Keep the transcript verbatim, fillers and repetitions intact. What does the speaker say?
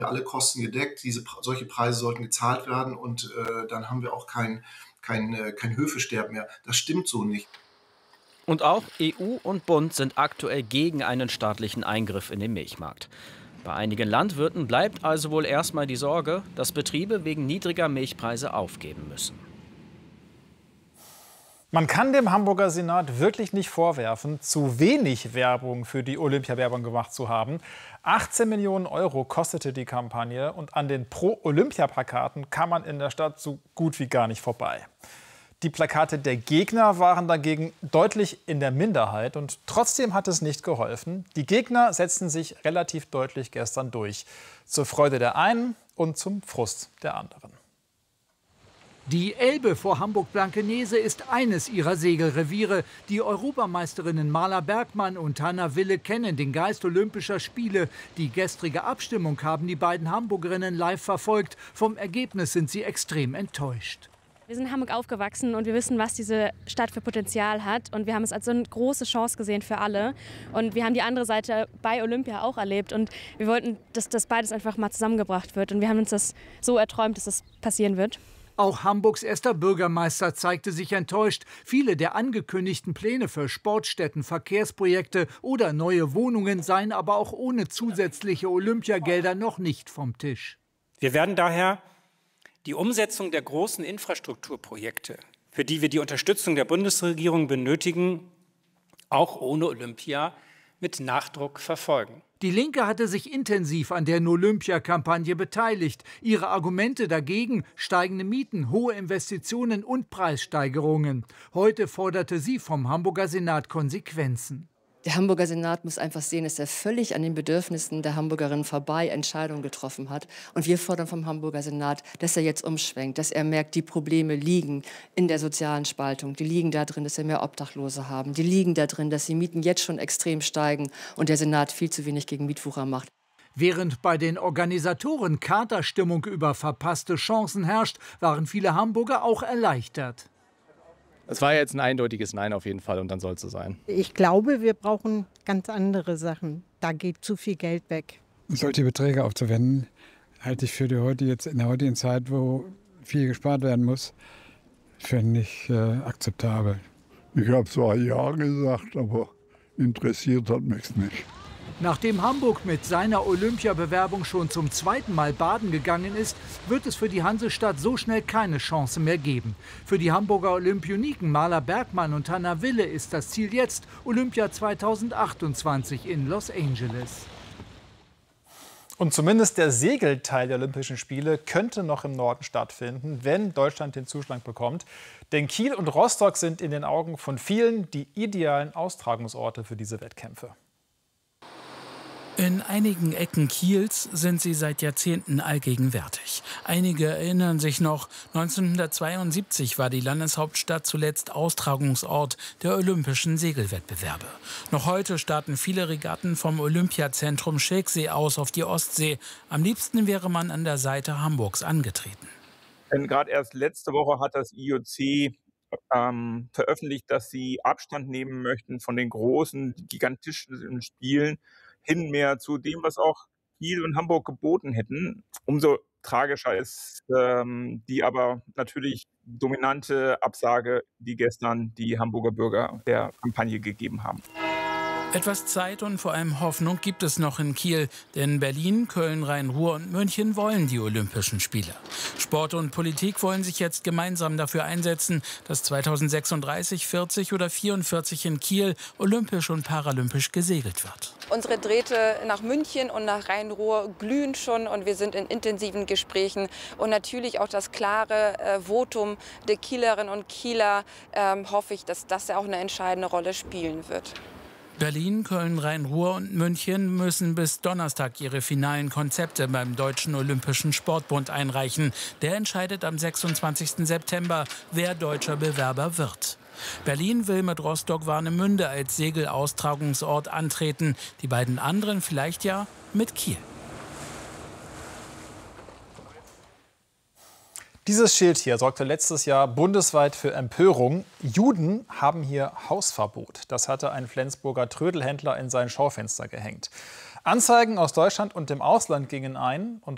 alle Kosten gedeckt, diese, solche Preise sollten gezahlt werden und äh, dann haben wir auch kein, kein, äh, kein Höfesterben mehr. Das stimmt so nicht. Und auch E U und Bund sind aktuell gegen einen staatlichen Eingriff in den Milchmarkt. Bei einigen Landwirten bleibt also wohl erstmal die Sorge, dass Betriebe wegen niedriger Milchpreise aufgeben müssen. Man kann dem Hamburger Senat wirklich nicht vorwerfen, zu wenig Werbung für die Olympiawerbung gemacht zu haben. achtzehn Millionen Euro kostete die Kampagne und an den Pro-Olympia-Plakaten kann man in der Stadt so gut wie gar nicht vorbei. Die Plakate der Gegner waren dagegen deutlich in der Minderheit und trotzdem hat es nicht geholfen. Die Gegner setzten sich relativ deutlich gestern durch. Zur Freude der einen und zum Frust der anderen. Die Elbe vor Hamburg-Blankenese ist eines ihrer Segelreviere. Die Europameisterinnen Marla Bergmann und Hanna Wille kennen den Geist Olympischer Spiele. Die gestrige Abstimmung haben die beiden Hamburgerinnen live verfolgt. Vom Ergebnis sind sie extrem enttäuscht. Wir sind in Hamburg aufgewachsen und wir wissen, was diese Stadt für Potenzial hat. Und wir haben es als so eine große Chance gesehen für alle. Und wir haben die andere Seite bei Olympia auch erlebt. Und wir wollten, dass das beides einfach mal zusammengebracht wird. Und wir haben uns das so erträumt, dass das passieren wird. Auch Hamburgs erster Bürgermeister zeigte sich enttäuscht. Viele der angekündigten Pläne für Sportstätten, Verkehrsprojekte oder neue Wohnungen seien aber auch ohne zusätzliche Olympiagelder noch nicht vom Tisch. Wir werden daher die Umsetzung der großen Infrastrukturprojekte, für die wir die Unterstützung der Bundesregierung benötigen, auch ohne Olympia mit Nachdruck verfolgen. Die Linke hatte sich intensiv an der No-Olympia-Kampagne beteiligt. Ihre Argumente dagegen: steigende Mieten, hohe Investitionen und Preissteigerungen. Heute forderte sie vom Hamburger Senat Konsequenzen. Der Hamburger Senat muss einfach sehen, dass er völlig an den Bedürfnissen der Hamburgerinnen vorbei Entscheidungen getroffen hat. Und wir fordern vom Hamburger Senat, dass er jetzt umschwenkt, dass er merkt, die Probleme liegen in der sozialen Spaltung. Die liegen da drin, dass wir mehr Obdachlose haben. Die liegen da drin, dass die Mieten jetzt schon extrem steigen und der Senat viel zu wenig gegen Mietwucher macht. Während bei den Organisatoren Katerstimmung über verpasste Chancen herrscht, waren viele Hamburger auch erleichtert. Es war jetzt ein eindeutiges Nein auf jeden Fall und dann soll es so sein. Ich glaube, wir brauchen ganz andere Sachen. Da geht zu viel Geld weg. Solche Beträge aufzuwenden, halte ich für die heutige, jetzt in der heutigen Zeit, wo viel gespart werden muss, für nicht äh, akzeptabel. Ich habe zwar Ja gesagt, aber interessiert hat mich nicht. Nachdem Hamburg mit seiner Olympiabewerbung schon zum zweiten Mal baden gegangen ist, wird es für die Hansestadt so schnell keine Chance mehr geben. Für die Hamburger Olympioniken Marla Bergmann und Hanna Wille ist das Ziel jetzt Olympia zweitausendachtundzwanzig in Los Angeles. Und zumindest der Segelteil der Olympischen Spiele könnte noch im Norden stattfinden, wenn Deutschland den Zuschlag bekommt. Denn Kiel und Rostock sind in den Augen von vielen die idealen Austragungsorte für diese Wettkämpfe. In einigen Ecken Kiels sind sie seit Jahrzehnten allgegenwärtig. Einige erinnern sich noch, neunzehnhundertzweiundsiebzig war die Landeshauptstadt zuletzt Austragungsort der olympischen Segelwettbewerbe. Noch heute starten viele Regatten vom Olympiazentrum Schilksee aus auf die Ostsee. Am liebsten wäre man an der Seite Hamburgs angetreten. Denn gerade erst letzte Woche hat das I O C ähm, veröffentlicht, dass sie Abstand nehmen möchten von den großen, gigantischen Spielen, hin mehr zu dem, was auch Kiel und Hamburg geboten hätten. Umso tragischer ist ähm, die aber natürlich dominante Absage, die gestern die Hamburger Bürger der Kampagne gegeben haben. Etwas Zeit und vor allem Hoffnung gibt es noch in Kiel, denn Berlin, Köln, Rhein-Ruhr und München wollen die Olympischen Spiele. Sport und Politik wollen sich jetzt gemeinsam dafür einsetzen, dass zweitausendsechsunddreißig, vierzig oder vierundvierzig in Kiel olympisch und paralympisch gesegelt wird. Unsere Drähte nach München und nach Rhein-Ruhr glühen schon und wir sind in intensiven Gesprächen. Und natürlich auch das klare äh, Votum der Kielerinnen und Kieler ähm, hoffe ich, dass das ja auch eine entscheidende Rolle spielen wird. Berlin, Köln, Rhein-Ruhr und München müssen bis Donnerstag ihre finalen Konzepte beim Deutschen Olympischen Sportbund einreichen. Der entscheidet am sechsundzwanzigsten September, wer deutscher Bewerber wird. Berlin will mit Rostock-Warnemünde als Segelaustragungsort antreten. Die beiden anderen vielleicht ja mit Kiel. Dieses Schild hier sorgte letztes Jahr bundesweit für Empörung. Juden haben hier Hausverbot. Das hatte ein Flensburger Trödelhändler in sein Schaufenster gehängt. Anzeigen aus Deutschland und dem Ausland gingen ein und